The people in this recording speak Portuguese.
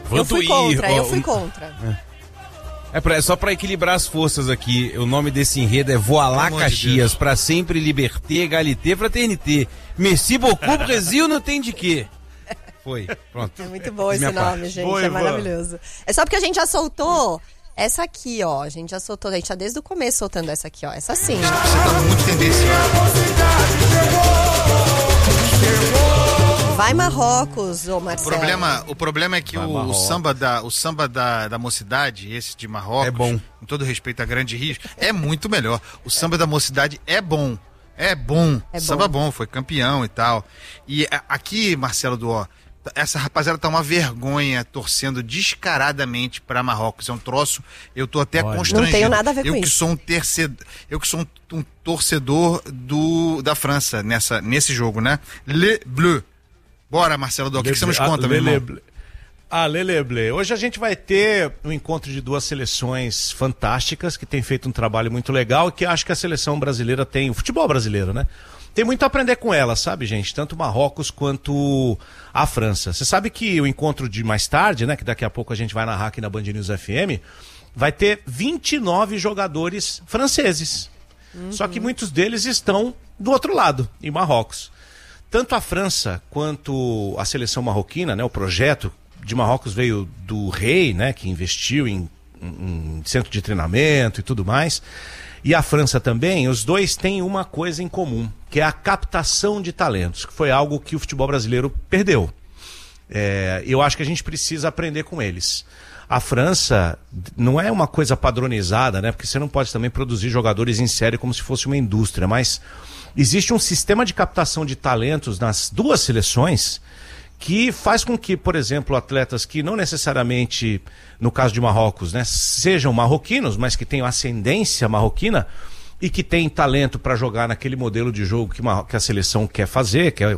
Eu fui contra. É só pra equilibrar as forças aqui. O nome desse enredo é Voilá Caxias, pra sempre liberté, égalité, fraternité. Merci beaucoup, Brasil não tem de quê. Foi, pronto. É muito bom esse nome, gente, é maravilhoso. É só porque a gente já soltou essa aqui, ó. A gente já soltou, a gente tá desde o começo soltando essa aqui, ó. Essa sim. Você tá muito tendencioso. Vai Marrocos, ô Marcelo. O problema é que o samba da mocidade, esse de Marrocos, é bom. Com todo respeito a Grande Rio, é muito melhor. O samba da mocidade é bom. É bom. Samba bom, foi campeão e tal. E aqui, Marcelo Duó, essa rapaziada tá uma vergonha torcendo descaradamente pra Marrocos. É um troço, eu tô até constrangido. Não tenho nada a ver com isso. Eu que sou um torcedor da França nesse jogo, né? Le Bleu. Bora, Marcelo Duó, o que você nos conta, meu irmão? Leleble. Hoje a gente vai ter um encontro de duas seleções fantásticas que tem feito um trabalho muito legal e que acho que a seleção brasileira tem, o futebol brasileiro, né? Tem muito a aprender com ela, sabe, gente? Tanto Marrocos quanto a França. Você sabe que o encontro de mais tarde, né, que daqui a pouco a gente vai narrar aqui na Band News FM, vai ter 29 jogadores franceses. Só que muitos deles estão do outro lado, em Marrocos. Tanto a França quanto a seleção marroquina, né, o projeto de Marrocos veio do rei, né, que investiu em centro de treinamento e tudo mais. E a França também, os dois têm uma coisa em comum, que é a captação de talentos, que foi algo que o futebol brasileiro perdeu. Eu acho que a gente precisa aprender com eles. A França não é uma coisa padronizada, né, porque você não pode também produzir jogadores em série como se fosse uma indústria, mas existe um sistema de captação de talentos nas duas seleções que faz com que, por exemplo, atletas que não necessariamente, no caso de Marrocos, né, sejam marroquinos, mas que tenham ascendência marroquina e que têm talento para jogar naquele modelo de jogo que a seleção quer fazer, que é